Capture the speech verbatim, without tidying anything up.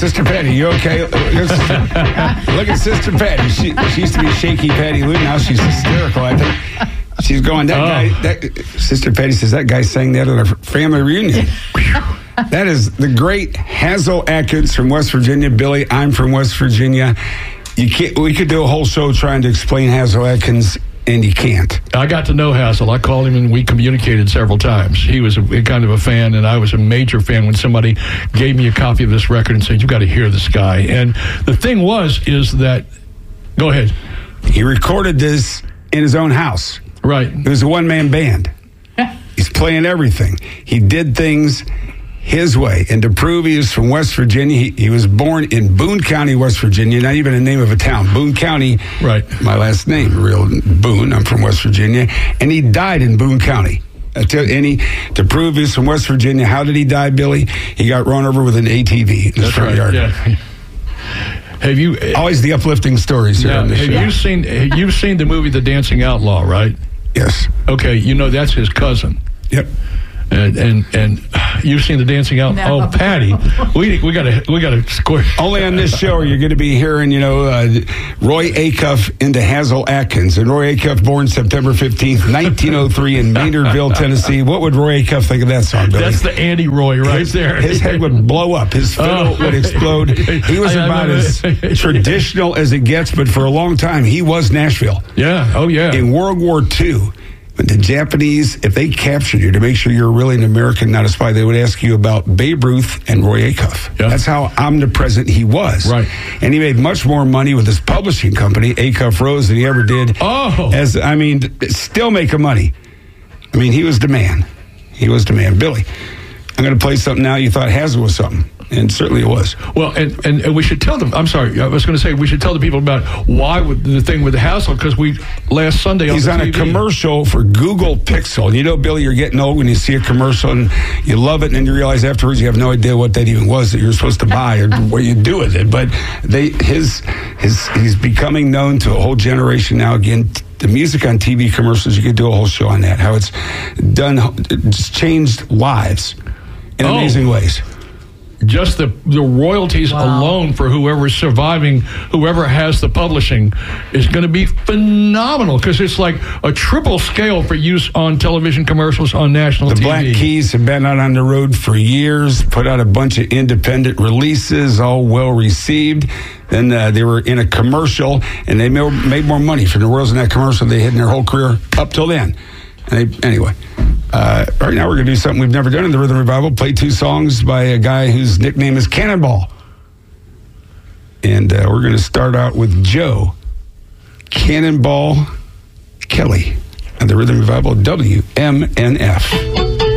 Sister Patty, you okay? Look at Sister Patty. She, she used to be shaky Patty Lou. Now she's hysterical, I think. She's going, that oh. guy, that, Sister Patty says, that guy sang that at a family reunion. That is the great Hazel Atkins from West Virginia. Billy, I'm from West Virginia. You can't. We could do a whole show trying to explain Hazel Atkins, and you can't. I got to know Hazel. I called him, and we communicated several times. He was a, kind of a fan, and I was a major fan when somebody gave me a copy of this record and said, you got to hear this guy. And the thing was, is that, go ahead. He recorded this in his own house. Right. It was a one-man band. He's playing everything. He did things his way. And to prove he was from West Virginia, he, he was born in Boone County, West Virginia, not even a name of a town. Boone County, right? My last name, real Boone. I'm from West Virginia. And he died in Boone County. I tell you, and he, to prove he's from West Virginia, how did he die, Billy? He got run over with an A T V in his That's front right, yard. Yeah. Have you always the uplifting stories here now, on the have show? You seen, you've seen the movie The Dancing Outlaw, right? Yes. Okay, you know that's his cousin. Yep. And and, and you've seen The Dancing Outlaw. No. Oh, Patty, we we got to we got to score. Only on this show are you going to be hearing, you know, uh, Roy Acuff into Hazel Atkins. And Roy Acuff, born September fifteenth, nineteen oh three in Maynardville, Tennessee. What would Roy Acuff think of that song, Billy? That's the Andy Roy right his, there. His head would blow up. His fiddle Oh. would explode. He was I- I about as traditional as it gets, but for a long time, he was Nashville. Yeah. Oh, yeah. In World War Two, when the Japanese, if they captured you to make sure you're really an American, not a spy, they would ask you about Babe Ruth and Roy Acuff. Yeah. That's how omnipresent he was. Right. And he made much more money with his publishing company, Acuff Rose, than he ever did. Oh. As, I mean, still making money. I mean, he was the man. He was the man. Billy, I'm going to play something now you thought Hazel was something. And certainly it was. Well, and, and, and we should tell them, I'm sorry, I was going to say we should tell the people about why with the thing with the hassle, because we, last Sunday on He's the on T V. a commercial for Google Pixel. And you know, Billy, you're getting old when you see a commercial and you love it, and then you realize afterwards you have no idea what that even was that you're supposed to buy or what you do with it. But they, his, his, he's becoming known to a whole generation now. Again, the music on T V commercials, you could do a whole show on that, how it's done, it's changed lives in Oh. amazing ways. Just the the royalties Wow. alone for whoever's surviving, whoever has the publishing, is going to be phenomenal, because it's like a triple scale for use on television commercials on national The T V. Black Keys have been out on the road for years, put out a bunch of independent releases, all well received. Then uh, they were in a commercial, and they made, made more money from the royals in that commercial they had in their whole career up till then. And they, anyway, uh, right now we're going to do something we've never done in the Rhythm Revival, play two songs by a guy whose nickname is Cannonball. And uh, we're going to start out with Joe Cannonball Kelly on the Rhythm Revival, W M N F.